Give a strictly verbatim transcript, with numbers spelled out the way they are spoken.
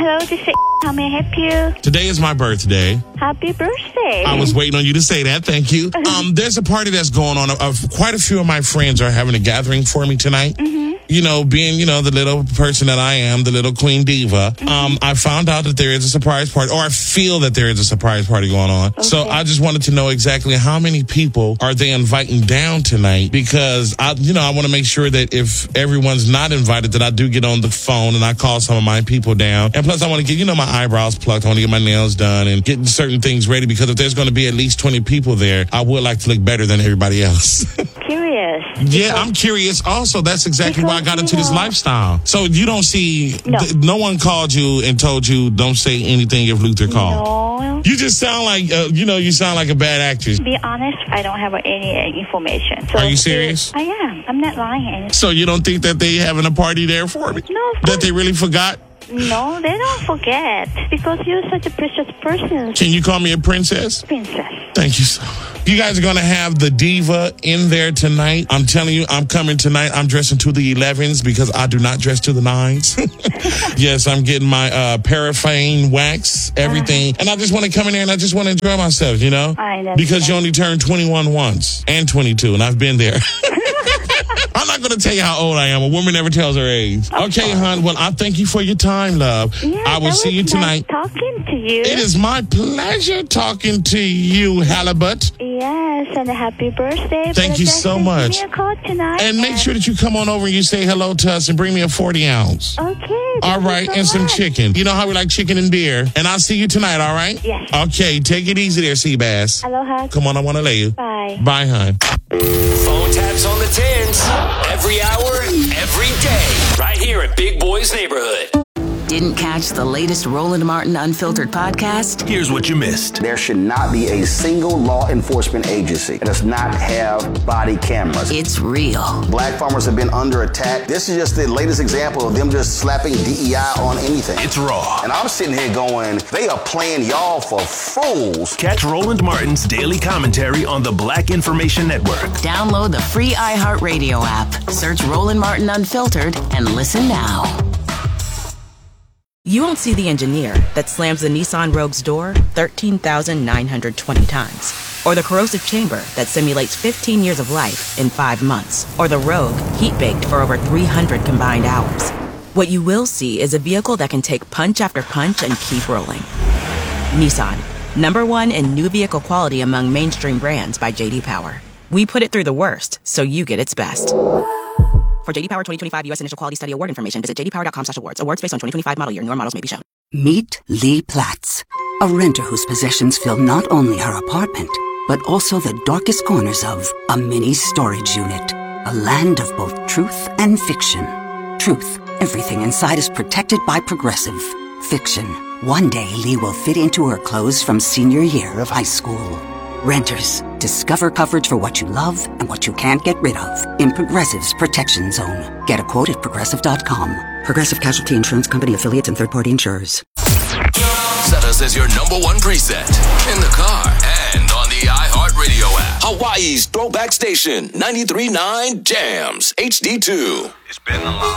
Hello, this is how may I help you? Today is my birthday. Happy birthday. I was waiting on you to say that. Thank you. Um, there's a party that's going on. Uh, quite a few of my friends are having a gathering for me tonight. Mm-hmm. You know, being, you know, the little person that I am, the little queen diva, mm-hmm. um, I found out that there is a surprise party, or I feel that there is a surprise party going on. Okay. So I just wanted to know exactly how many people are they inviting down tonight, because, I, you know, I want to make sure that if everyone's not invited, that I do get on the phone and I call some of my people down. And plus, I want to get, you know, my eyebrows plucked. I want to get my nails done and getting certain things ready, because if there's going to be at least twenty people there, I would like to look better than everybody else. Curious. Yeah, I'm curious also. That's exactly because, why I got into know, this lifestyle. So you don't see, no. th- no one called you and told you don't say anything if Luther called. No. You just sound like, uh, you know, you sound like a bad actress. To be honest, I don't have any uh, information. So Are you serious? I am. I'm not lying. Anything. So you don't think that they having a party there for me? No. That they really forgot? No, they don't forget, because you're such a precious person. Can you call me a princess? Princess. Thank you so much. You guys are going to have the diva in there tonight. I'm telling you, I'm coming tonight. I'm dressing to the elevens because I do not dress to the nines. Yes, I'm getting my uh, paraffin wax, everything. Uh-huh. And I just want to come in there and I just want to enjoy myself, you know? I know. Because you only turn twenty-one once and twenty-two, and I've been there. I'm not going to tell you how old I am. A woman never tells her age. Okay, hon. Well, I thank you for your time, love. Yeah, I will see you tonight. Nice talking to you. It is my pleasure talking to you, Halibut. Yes, and a happy birthday. Thank you so much. Give me a call tonight. And make sure that you come on over and you say hello to us and bring me a forty ounce. Okay. All right, and some chicken. You know how we like chicken and beer. And I'll see you tonight, all right? Yes. Okay, take it easy there, Seabass. Aloha. Come on, I want to lay you. Bye. Bye, hon. Phone taps on the tens. Every hour, every day. Right here at Big Boy's Neighborhood. Didn't catch the latest Roland Martin Unfiltered podcast? Here's what you missed. There should not be a single law enforcement agency that does not have body cameras. It's real. Black farmers have been under attack. This is just the latest example of them just slapping D E I on anything. It's raw. And I'm sitting here going, they are playing y'all for fools. Catch Roland Martin's daily commentary on the Black Information Network. Download the free iHeartRadio app. Search Roland Martin Unfiltered and listen now. You won't see the engineer that slams the Nissan Rogue's door thirteen thousand nine hundred twenty times. Or the corrosive chamber that simulates fifteen years of life in five months. Or the Rogue heat-baked for over three hundred combined hours. What you will see is a vehicle that can take punch after punch and keep rolling. Nissan, number one in new vehicle quality among mainstream brands by J D Power. We put it through the worst, so you get its best. For J D Power twenty twenty-five U S Initial Quality Study Award information, visit j d power dot com slash awards. Awards based on twenty twenty-five model year. Newer models may be shown. Meet Lee Platts, a renter whose possessions fill not only her apartment, but also the darkest corners of a mini storage unit. A land of both truth and fiction. Truth, everything inside is protected by Progressive. Fiction, one day Lee will fit into her clothes from senior year of high school. Renters, discover coverage for what you love and what you can't get rid of in Progressive's Protection Zone. Get a quote at progressive dot com. Progressive Casualty Insurance Company affiliates and third-party insurers. Set us as your number one preset in the car and on the iHeartRadio app. Hawaii's throwback station, ninety-three point nine Jams H D two. It's been a long